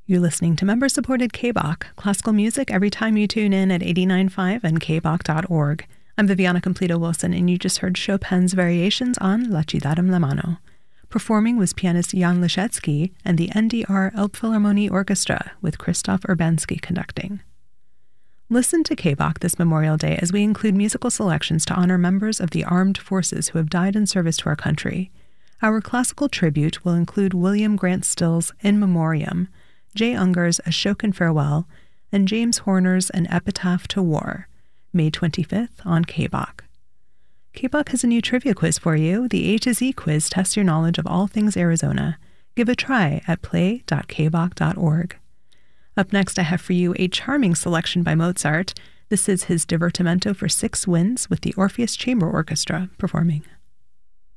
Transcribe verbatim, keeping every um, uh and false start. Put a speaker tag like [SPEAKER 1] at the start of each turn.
[SPEAKER 1] You're listening to member-supported K B O C, classical music every time you tune in at eighty-nine point five and K B O C dot org. I'm Viviana Completo-Wilson, and you just heard Chopin's Variations on La Ciudad en la Mano. Performing was pianist Jan Leszecki and the N D R Elbphilharmonie Orchestra, with Krzysztof Urbanski conducting. Listen to K B O C this Memorial Day as we include musical selections to honor members of the armed forces who have died in service to our country. Our classical tribute will include William Grant Still's In Memoriam, Jay Unger's Ashokan Farewell, and James Horner's An Epitaph to War, May twenty-fifth on K B O C. K B O C has a new trivia quiz for you. The A to Z quiz tests your knowledge of all things Arizona. Give a try at play dot K B O C dot org. Up next, I have for you a charming selection by Mozart. This is his Divertimento for Six Winds with the Orpheus Chamber Orchestra performing.